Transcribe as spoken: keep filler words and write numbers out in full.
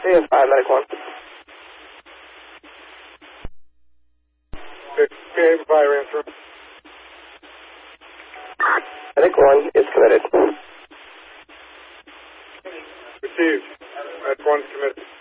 C S five, Medic one. Okay, fire answer. Medic one is committed. Received. That's one's committed.